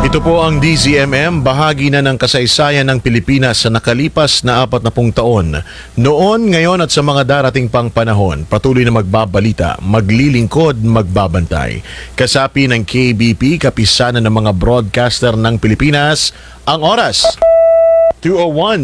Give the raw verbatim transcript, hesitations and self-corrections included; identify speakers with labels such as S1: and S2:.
S1: Ito po ang D Z M M, bahagi na ng kasaysayan ng Pilipinas sa nakalipas na apat na pung taon. Noon, ngayon at sa mga darating pang panahon, patuloy na magbabalita, maglilingkod, magbabantay. Kasapi ng K B P, kapisanan ng mga broadcaster ng Pilipinas, ang oras, two oh one.